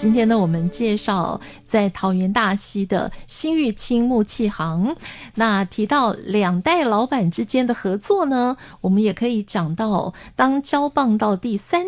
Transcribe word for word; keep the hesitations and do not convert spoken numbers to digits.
今天呢，我们介绍在桃园大溪的新玉清木器行。那提到两代老板之间的合作呢，我们也可以讲到，当交棒到第三